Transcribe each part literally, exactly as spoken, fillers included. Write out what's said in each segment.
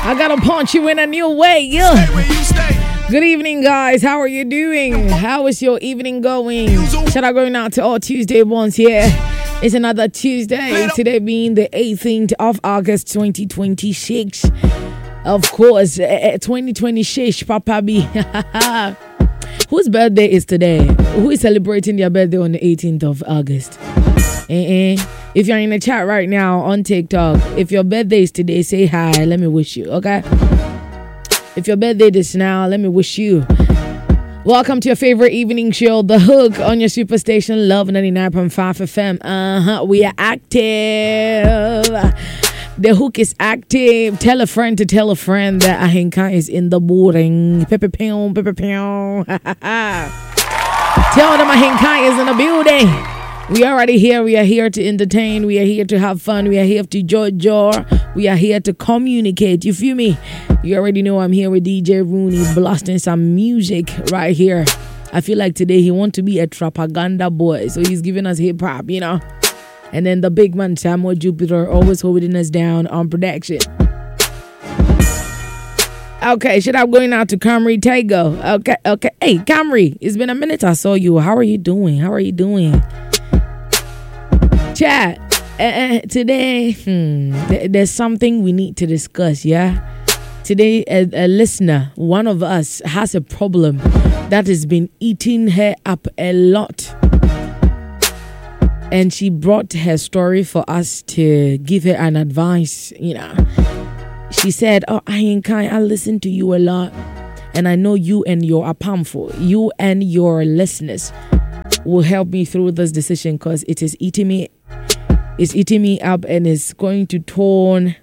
I gotta punch you in a new way. Yeah. Good evening, guys. How are you doing? How is your evening going? Shout out going out to all Tuesday ones here. It's another Tuesday. Today being the eighteenth of August, twenty twenty-six. Of course, uh, twenty twenty-six, Papa B. Whose birthday is today? Who is celebrating their birthday on the eighteenth of August? Uh-uh. If you're in the chat right now on TikTok, if your birthday is today, say hi. Let me wish you, okay? If your birthday is now, let me wish you. Welcome to your favorite evening show, The Hook, on your superstation, Love ninety-nine point five F M. Uh-huh, we are active. The Hook is active. Tell a friend to tell a friend that Ahinka is in the building. Pepe pew, pepe pew. Tell them Ahinka is in the building. We are already here. We are here to entertain. We are here to have fun. We are here to joy joy. We are here to communicate. You feel me? You already know I'm here with D J Rooney blasting some music right here. I feel like today he wants to be a propaganda boy. So he's giving us hip hop, you know. And then the big man, Samuel Jupiter, always holding us down on production. Okay, should I going out to Camry Tego? Okay, okay. Hey, Camry, it's been a minute I saw you. How are you doing? How are you doing? Chat, uh, uh, today, hmm, th- there's something we need to discuss, yeah? Today, a, a listener, one of us, has a problem that has been eating her up a lot. And she brought her story for us to give her an advice, you know. She said, oh, I ain't kind, I listen to you a lot. And I know you and your apamfo, you and your listeners will help me through this decision because it is eating me, it's eating me up and it's going to turn,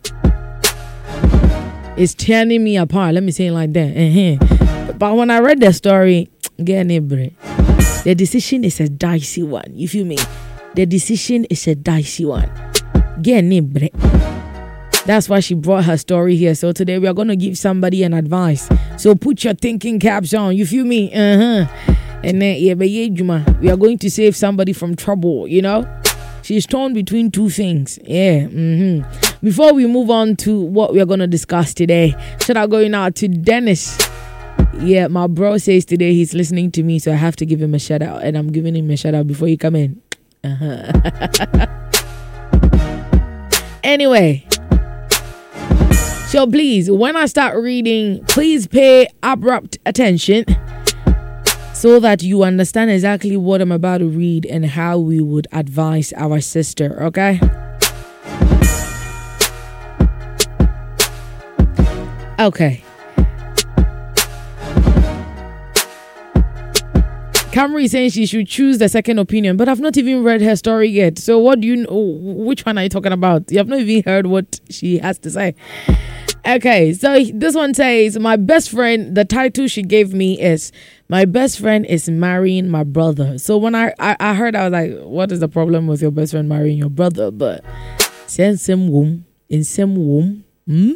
it's tearing me apart. Let me say it like that. Uh-huh. But when I read the story, get it, the decision is a dicey one. You feel me? The decision is a dicey one. Get it. That's why she brought her story here. So today we are going to give somebody an advice. So put your thinking caps on. You feel me? Uh-huh. And then yeah, we are going to save somebody from trouble, you know? She's torn between two things. Yeah. Mm-hmm. Before we move on to what we are going to discuss today, shout out going out to Dennis. Yeah, my bro says today he's listening to me, so I have to give him a shout out. And I'm giving him a shout out before you come in. Uh-huh. Anyway. So please, when I start reading, please pay abrupt attention so that you understand exactly what I'm about to read and how we would advise our sister, okay? Okay. Camry is saying she should choose the second opinion, but I've not even read her story yet. So what do you know? Which one are you talking about? You have not even heard what she has to say. Okay, so this one says, my best friend, the title she gave me is, my best friend is marrying my brother. So when I, I, I heard, I was like, what is the problem with your best friend marrying your brother? But, same same womb, in same womb, hmm?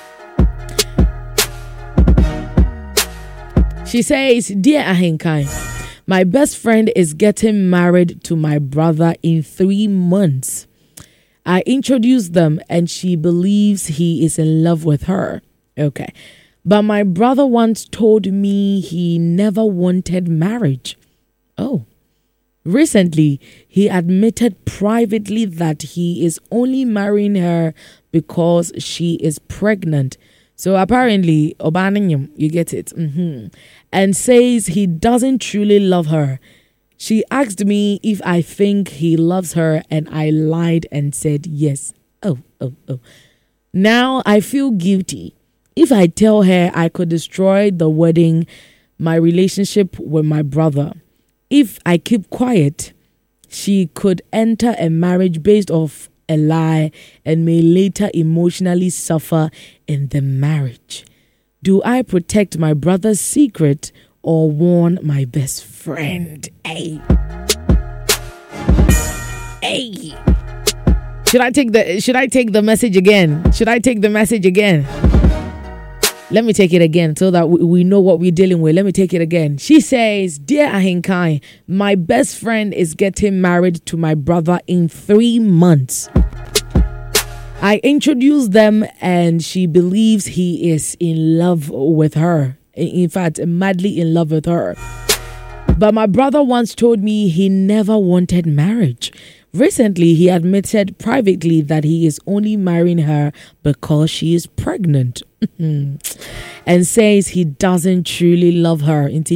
She says, dear Ahinkai, my best friend is getting married to my brother in three months. I introduced them and she believes he is in love with her. Okay. But my brother once told me he never wanted marriage. Oh. Recently, he admitted privately that he is only marrying her because she is pregnant. So apparently, Obananyam, you get it. Mm-hmm. And says he doesn't truly love her. She asked me if I think he loves her and I lied and said yes. Oh, oh, oh. Now I feel guilty. If I tell her I could destroy the wedding, my relationship with my brother. If I keep quiet, she could enter a marriage based off a lie and may later emotionally suffer in the marriage. Do I protect my brother's secret or warn my best friend? Hey. Hey. Should I take the should I take the message again? Should I take the message again? Let me take it again so that we, we know what we're dealing with. Let me take it again. She says, dear Ahinkai, my best friend is getting married to my brother in three months. I introduced them and she believes he is in love with her. In fact, madly in love with her. But my brother once told me he never wanted marriage. Recently, he admitted privately that he is only marrying her because she is pregnant. And says he doesn't truly love her. And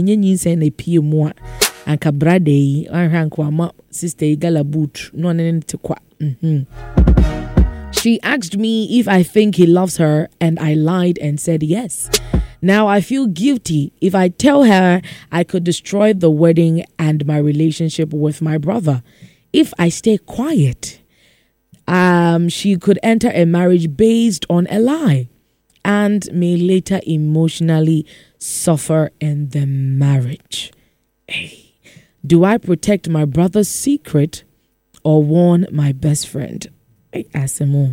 she asked me if I think he loves her, and I lied and said yes. Now I feel guilty. If I tell her, I could destroy the wedding and my relationship with my brother. If I stay quiet, um, she could enter a marriage based on a lie and may later emotionally suffer in the marriage. Hey, do I protect my brother's secret or warn my best friend? Hey, Asemo.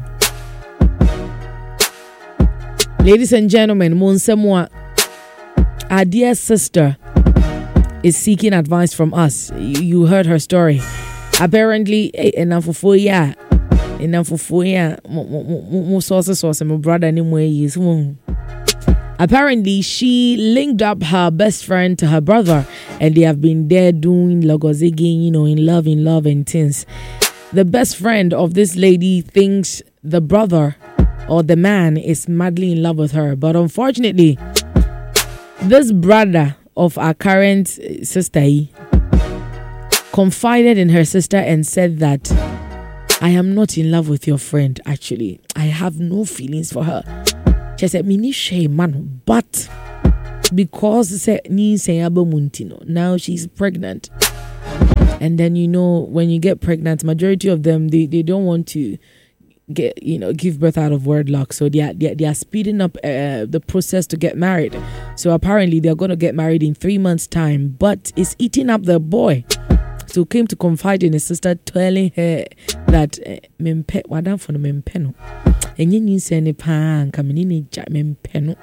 Ladies and gentlemen, Monsemwa, our dear sister is seeking advice from us. You heard her story. Apparently, enough for four years. Enough for four years. More sources, source, my brother, anyway, is. Apparently, she linked up her best friend to her brother, and they have been there doing logos again, you know, in love, in love, and things. The best friend of this lady thinks the brother or the man is madly in love with her. But unfortunately, this brother of our current sister confided in her sister and said that I am not in love with your friend. Actually, I have no feelings for her. She said, "Me shame man, but because now she's pregnant." And then, you know, when you get pregnant, majority of them, they, they don't want to get, you know, give birth out of wedlock. So they are, they are, they are speeding up uh, the process to get married. So apparently they're going to get married in three months' time, but it's eating up the boy. So came to confide in his sister, telling her that mempe wadan for the mempeno. And you say ne pan coming in mempeno.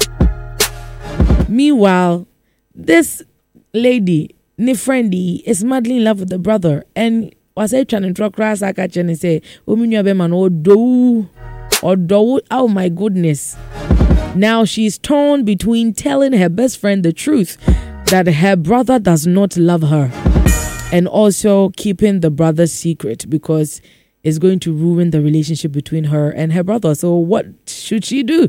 Meanwhile, this lady, ne friendy, is madly in love with the brother, and was I trying to draw grass? I catch and say, "Woman, man, or do, or do." Oh my goodness! Now she's torn between telling her best friend the truth that her brother does not love her, and also keeping the brother's secret because it's going to ruin the relationship between her and her brother. So what should she do?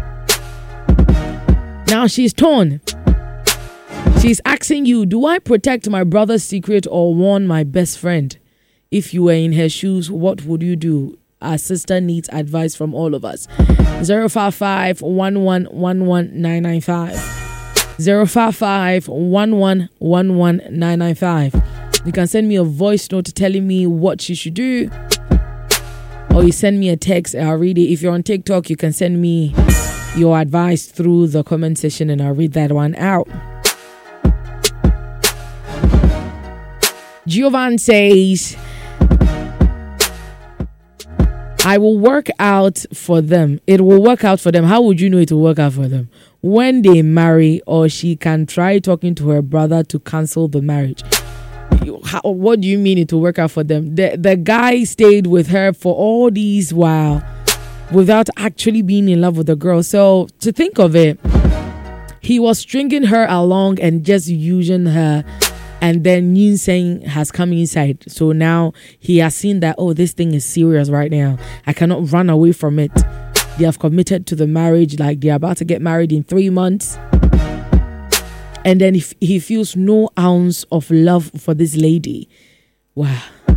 Now she's torn. She's asking you, do I protect my brother's secret or warn my best friend? If you were in her shoes, what would you do? Our sister needs advice from all of us. zero five five, one one one one, nine nine five. zero five five, one one one one, nine nine five. You can send me a voice note telling me what she should do. Or you send me a text and I'll read it. If you're on TikTok, you can send me your advice through the comment section and I'll read that one out. Giovan says, I will work out for them. It will work out for them. How would you know it will work out for them? When they marry, or she can try talking to her brother to cancel the marriage. How, what do you mean it will work out for them? The, the guy stayed with her for all these while without actually being in love with the girl. So to think of it, he was stringing her along and just using her. And then Yin Seng has come inside. So now he has seen that, oh, this thing is serious right now. I cannot run away from it. They have committed to the marriage. Like they're about to get married in three months. And then he, he feels no ounce of love for this lady. Wow.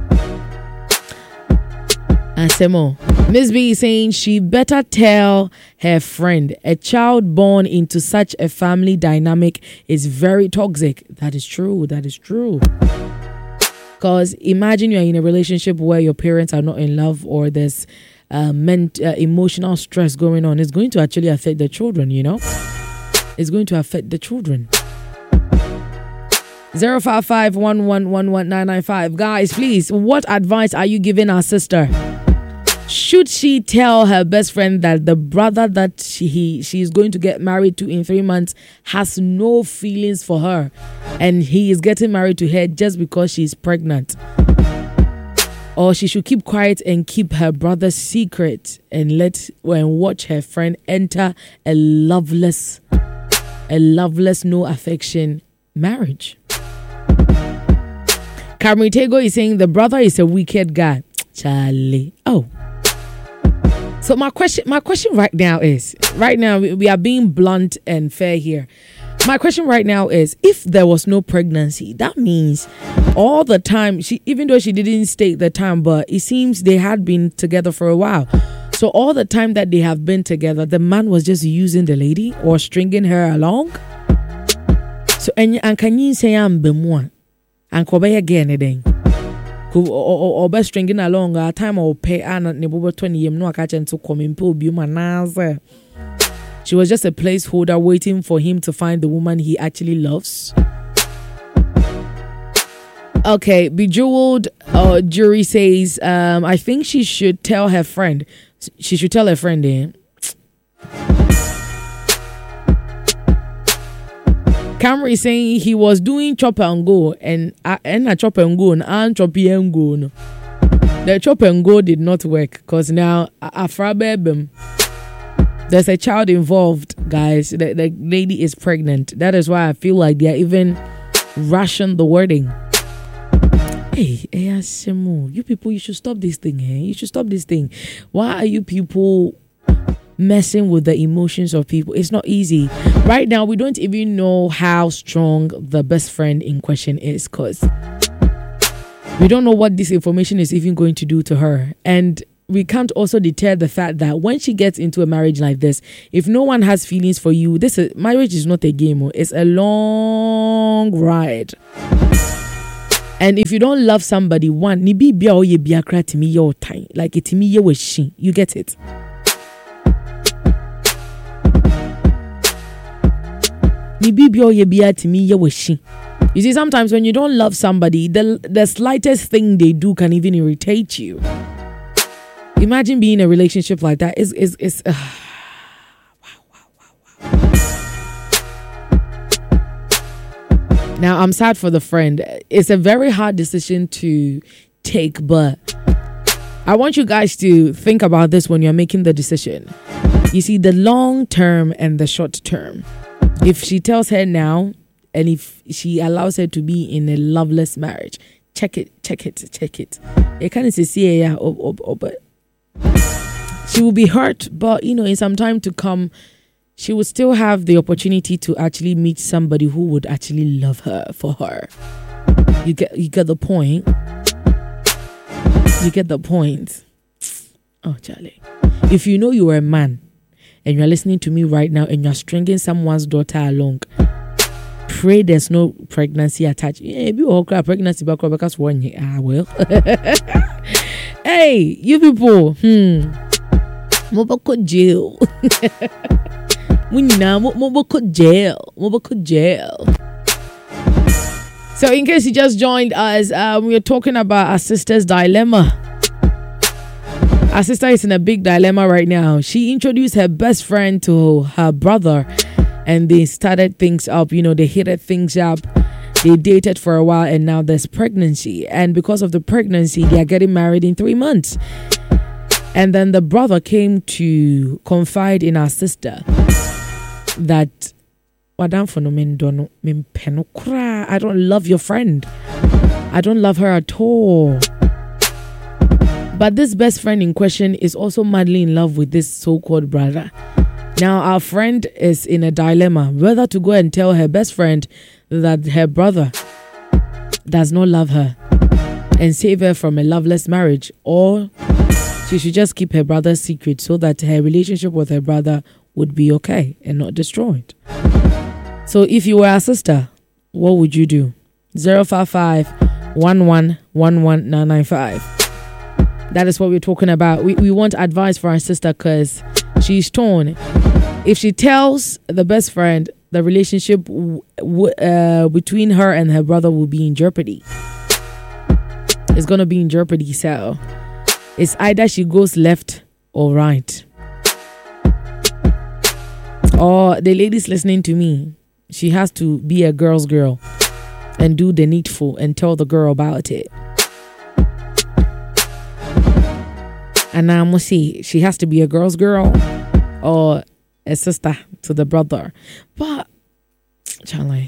And Semo, Miss B is saying she better tell her friend a child born into such a family dynamic is very toxic. That is true. That is true. Because imagine you're in a relationship where your parents are not in love or there's uh, ment- uh, emotional stress going on. It's going to actually affect the children, you know? It's going to affect the children. zero five five, one one one one, nine nine five. Guys, please, what advice are you giving our sister? Should she tell her best friend that the brother that she he, she's going to get married to in three months has no feelings for her and he is getting married to her just because she's pregnant? Or she should keep quiet and keep her brother's secret and let and watch her friend enter a loveless, a loveless, no affection marriage. Camry Tego is saying the brother is a wicked guy. Charlie. Oh. So my question, my question right now is, right now we, we are being blunt and fair here. My question right now is, if there was no pregnancy, that means all the time, she, even though she didn't state the time, but it seems they had been together for a while. So all the time that they have been together, the man was just using the lady or stringing her along. So, and, and can you say I'm bemwa? And kobe again again. Or best stringing along a time or pay and nebo twenty yem no catch and to come in po biuma. She was just a placeholder waiting for him to find the woman he actually loves. Okay, Bejeweled uh, Jury says, um, I think she should tell her friend. She should tell her friend. Eh? Camry is saying he was doing chop and go and uh, and a chop and go and chop and go. No. The chop and go did not work because now Afrabebem. There's a child involved, guys. The, the lady is pregnant. That is why I feel like they're even rushing the wording. Hey, hey, you people, you should stop this thing. Eh? You should stop this thing. Why are you people messing with the emotions of people? It's not easy. Right now, we don't even know how strong the best friend in question is because we don't know what this information is even going to do to her. And we can't also deter the fact that when she gets into a marriage like this, if no one has feelings for you, this is, marriage is not a game. It's a long ride. And if you don't love somebody, one, ni bi bia oye bia kra timi your time. Like it me ye we she. You get it? Ni bi bia oye bia timi ye we she. You see, sometimes when you don't love somebody, the the slightest thing they do can even irritate you. Imagine being in a relationship like that. Is is is uh, wow, wow, wow, wow. Now I'm sad for the friend. It's a very hard decision to take, but I want you guys to think about this when you're making the decision. You see, the long term and the short term. If she tells her now, and if she allows her to be in a loveless marriage, check it, check it, check it. It kind of say yeah, but she will be hurt, but you know, in some time to come, she will still have the opportunity to actually meet somebody who would actually love her for her. You get, you get the point. You get the point. Oh, Charlie, if you know you are a man and you're listening to me right now and you're stringing someone's daughter along, pray there's no pregnancy attached. Yeah, be all pregnancy back because one year. Ah, well. Hey, you people. Hmm. Mobako jail. Munina, mobako jail. Mobako jail. So, in case you just joined us, um, we're talking about our sister's dilemma. Our sister is in a big dilemma right now. She introduced her best friend to her brother, and they started things up. You know, they heated things up. They dated for a while, and now there's pregnancy. And because of the pregnancy, they are getting married in three months. And then the brother came to confide in our sister that I don't love your friend. I don't love her at all. But this best friend in question is also madly in love with this so-called brother. Now, our friend is in a dilemma whether to go and tell her best friend that her brother does not love her and save her from a loveless marriage, or she should just keep her brother's secret so that her relationship with her brother would be okay and not destroyed. So if you were a sister, what would you do? zero five five, one one one one nine nine five. That is what we're talking about. We, we want advice for our sister because she's torn. If she tells the best friend, the relationship w- w- uh, between her and her brother will be in jeopardy. It's going to be in jeopardy. So it's either she goes left or right. Or the ladies listening to me, she has to be a girl's girl and do the needful and tell the girl about it. And I must say, she has to be a girl's girl or a sister to the brother. But, Charlie,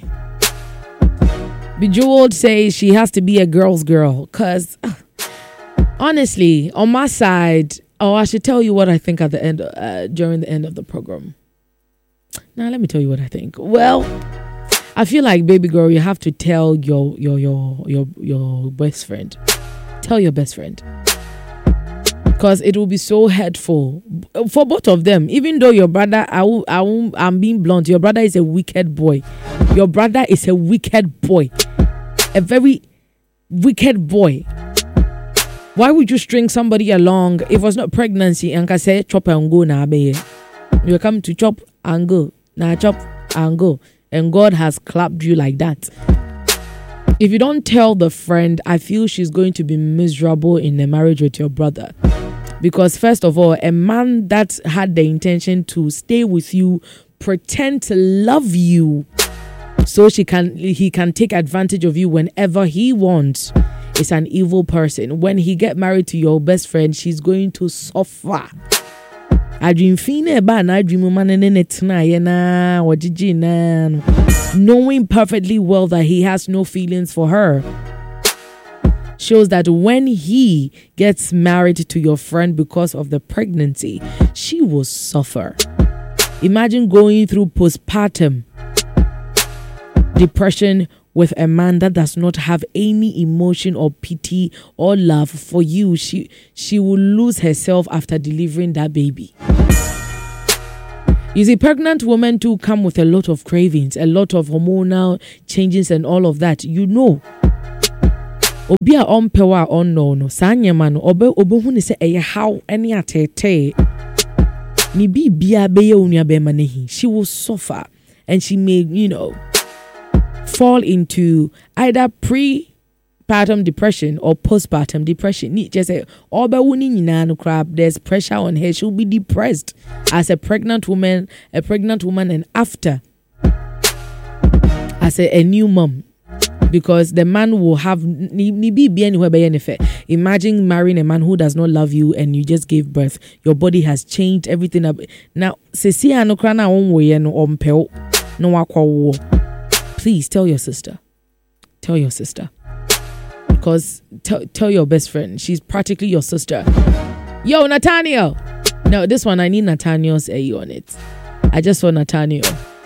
Bejeweled says she has to be a girl's girl. Because, uh, honestly, on my side, oh, I should tell you what I think at the end, uh, during the end of the program. Now, let me tell you what I think. Well, I feel like, baby girl, you have to tell your your your your your best friend. Tell your best friend. Because it will be so hurtful for both of them. Even though your brother, I will, I will, I'm being blunt, your brother is a wicked boy. Your brother is a wicked boy. A very wicked boy. Why would you string somebody along if it was not pregnancy and can say chop and go now, baby? You come to chop and go. Now chop and go. And God has clapped you like that. If you don't tell the friend, I feel she's going to be miserable in a marriage with your brother. Because first of all, a man that had the intention to stay with you, pretend to love you, so she can he can take advantage of you whenever he wants, is an evil person. When he get married to your best friend, she's going to suffer. I dream fine ba na dream man na knowing perfectly well that he has no feelings for her. Shows that when he gets married to your friend because of the pregnancy, she will suffer. Imagine going through postpartum depression with a man that does not have any emotion or pity or love for you. She she will lose herself after delivering that baby. You see, pregnant women too come with a lot of cravings, a lot of hormonal changes and all of that. You know. Obi a ompewa on no no sanyema no obe obehu ne se eye how any atete ni bibia be ye onua be manehi. She will suffer and she may, you know, fall into either pre-partum depression or postpartum depression. Ni just say obe wuni nyina no crap. There's pressure on her. She'll be depressed as a pregnant woman, a pregnant woman, and after as a, a new mom. Because the man will have ni be anywhere by anything. Imagine marrying a man who does not love you and you just gave birth. Your body has changed everything up. Now, please tell your sister. Tell your sister. Because tell tell your best friend. She's practically your sister. Yo, Nathaniel. No, this one I need Nathaniel's A on it. I just saw Nathaniel.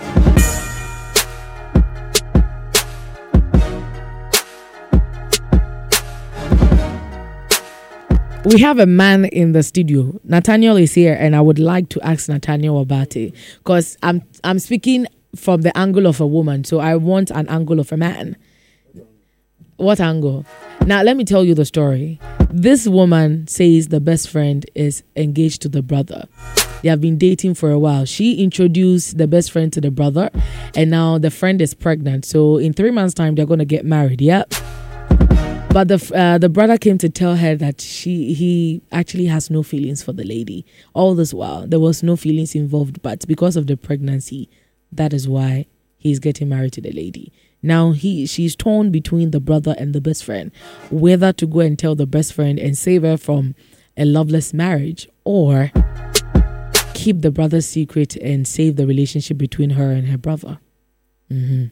We have a man in the studio. Nathaniel is here, and I would like to ask Nathaniel about it because I'm I'm speaking from the angle of a woman, so I want an angle of a man. What angle? Now, let me tell you the story. This woman says the best friend is engaged to the brother. They have been dating for a while. She introduced the best friend to the brother, and now the friend is pregnant. So in three months' time, they're going to get married. Yep. But the uh, the brother came to tell her that she he actually has no feelings for the lady. All this while, there was no feelings involved, but because of the pregnancy, that is why he's getting married to the lady. Now he she's torn between the brother and the best friend, whether to go and tell the best friend and save her from a loveless marriage, or keep the brother's secret and save the relationship between her and her brother. Mm-hmm.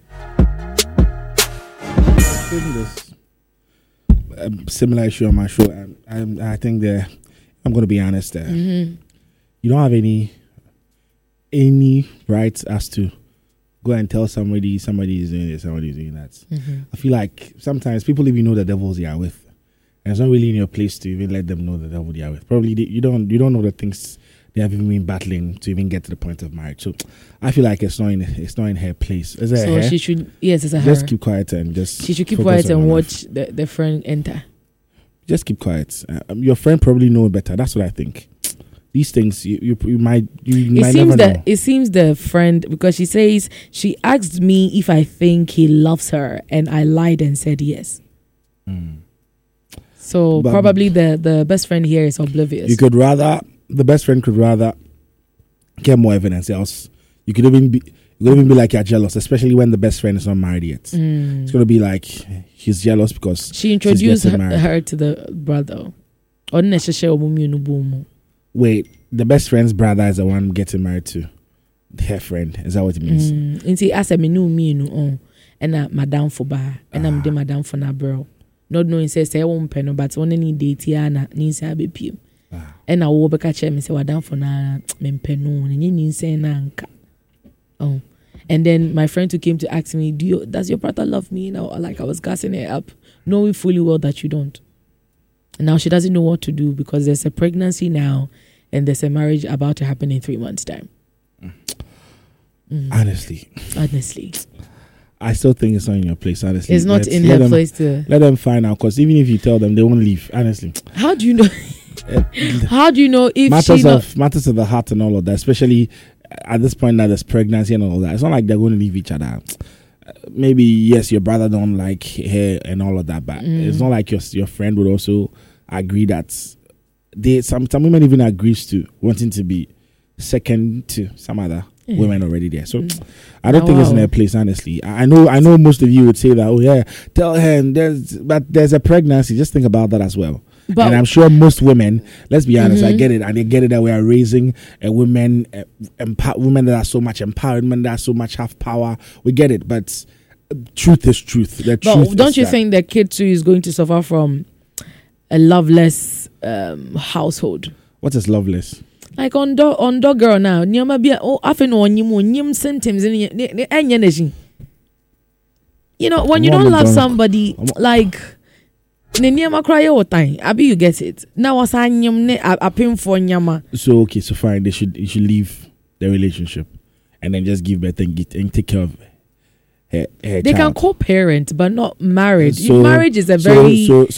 A similar issue on my show. I, I, I think that I'm going to be honest there. Mm-hmm. You don't have any any rights as to go and tell somebody somebody is doing this, somebody is doing that. Mm-hmm. I feel like sometimes people even know the devils they are with, and it's not really in your place to even let them know the devil they are with. Probably they, you don't you don't know the things they have even been battling to even get to the point of marriage. So I feel like it's not in it's not in her place. Is it so her? she should yes, it's a just her. keep quiet and just She should keep quiet and watch the, the friend enter. Just keep quiet. Uh, your friend probably know better. That's what I think. These things you you, you might you it might seems never that know. It seems the friend, because she says she asked me if I think he loves her, and I lied and said yes. Mm. So But- probably the the best friend here is oblivious. You could rather the best friend could rather get more evidence else. You could even be you could even be like you're jealous, especially when the best friend is not married yet. Mm. It's gonna be like he's jealous because She introduced getting her, married. her to the brother. Or necessary boom. Wait, the best friend's brother is the one getting married to her friend. Is that what it means? Mm. And see, as I me no me no on, and uh, madam for bar, and I'm the madam for na bro. Not knowing says I won't pay no, but one any date yana needs to be p. And I will be catching me say madam for na men peno and you need say nanka. Oh, and then my friend who came to ask me, do you does your brother love me? You know, like I was gassing it up, knowing fully well that you don't. And now she doesn't know what to do because there's a pregnancy now, and there's a marriage about to happen in three months' time. Mm. Honestly, honestly. I still think it's not in your place, honestly. It's not Let's in her them, place to... Let them find out, because even if you tell them, they won't leave, honestly. How do you know? How do you know if matters she... of Not... Matters of the heart and all of that, especially at this point that there's pregnancy and all that. It's not like they're going to leave each other. Maybe, yes, your brother don't like her and all of that, but mm. it's not like your your friend would also agree that... They Some, some women even agrees to wanting to be second to some other... Yeah. Women already there, so mm. I don't oh, think wow. it's in their place. Honestly, I know. I know most of you would say that. Oh yeah, tell her. There's, but there's a pregnancy. Just think about that as well. But, and I'm sure most women. Let's be honest. Mm-hmm. I get it, and they get it that we are raising a women, uh, empower women that are so much empowerment, that are so much have power. We get it, but truth is truth. The but truth don't is you that. think the kid too is going to suffer from a loveless um, household? What is loveless? Like on dog on dog girl now, nyama bia oh afi no onyim onyim symptoms in any energy. You know, when you don't love somebody, like ne nyama cry all time. Abi you get it. Now was anyim ne apim for nyama. So okay, so fine. They should you should leave the relationship and then just give birth and get and take care of her, her they child. can co-parent but not married. So, marriage is a very so, so,